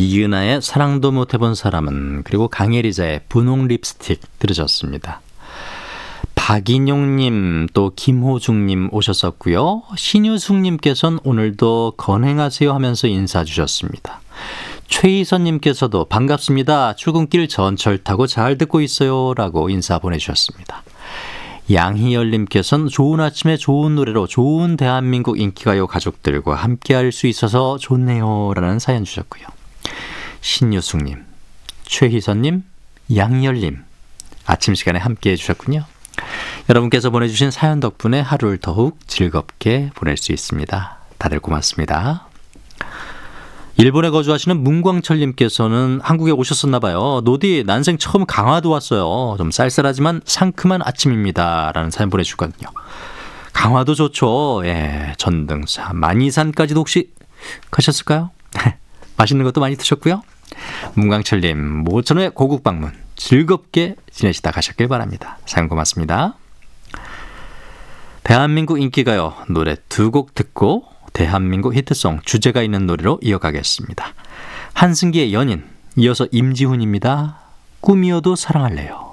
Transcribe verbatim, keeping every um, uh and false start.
이은하의 사랑도 못해본 사람은, 그리고 강혜리자의 분홍 립스틱 들으셨습니다. 박인용님, 또 김호중님 오셨었고요. 신유숙님께서는 오늘도 건행하세요 하면서 인사 주셨습니다. 최희선님께서도 반갑습니다. 출근길 전철 타고 잘 듣고 있어요 라고 인사 보내주셨습니다. 양희열님께서는 좋은 아침에 좋은 노래로 좋은 대한민국 인기가요 가족들과 함께할 수 있어서 좋네요 라는 사연 주셨고요. 신유숙님, 최희선님, 양희열님 아침 시간에 함께해 주셨군요. 여러분께서 보내주신 사연 덕분에 하루를 더욱 즐겁게 보낼 수 있습니다. 다들 고맙습니다. 일본에 거주하시는 문광철님께서는 한국에 오셨었나 봐요. 노디, 난생 처음 강화도 왔어요. 좀 쌀쌀하지만 상큼한 아침입니다 라는 사연 보내주셨거든요. 강화도 좋죠. 예, 전등산, 만이산까지도 혹시 가셨을까요? 맛있는 것도 많이 드셨고요. 문광철님, 모천의 고국 방문 즐겁게 지내시다 가셨길 바랍니다. 사연 고맙습니다. 대한민국 인기가요 노래 두 곡 듣고 대한민국 히트송 주제가 있는 노래로 이어가겠습니다. 한승기의 연인, 이어서 임지훈입니다. 꿈이어도 사랑할래요.